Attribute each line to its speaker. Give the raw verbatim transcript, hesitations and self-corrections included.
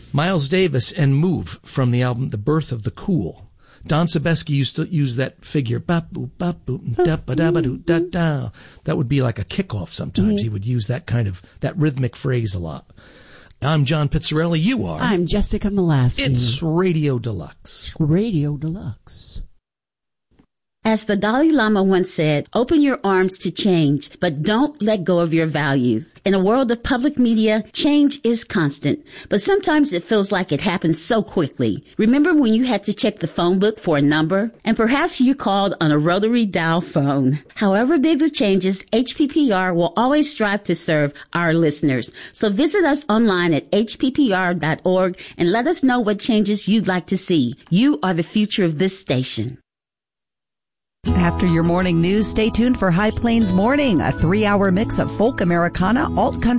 Speaker 1: Miles Davis and Move from the album The Birth of the Cool. Don Sebesky used to use that figure. Ba-boop, ba-boop, da-ba-da-ba-doo, da-da. That would be like a kickoff sometimes. Mm-hmm. He would use that kind of, that rhythmic phrase a lot. I'm John Pizzarelli. You are.
Speaker 2: I'm Jessica Molaski.
Speaker 1: It's Radio Deluxe.
Speaker 2: Radio Deluxe.
Speaker 3: As the Dalai Lama once said, open your arms to change, but don't let go of your values. In a world of public media, change is constant, but sometimes it feels like it happens so quickly. Remember when you had to check the phone book for a number? And perhaps you called on a rotary dial phone. However big the changes, H P P R will always strive to serve our listeners. So visit us online at h p p r dot org and let us know what changes you'd like to see. You are the future of this station.
Speaker 4: After your morning news, stay tuned for High Plains Morning, a three-hour mix of folk Americana, alt country,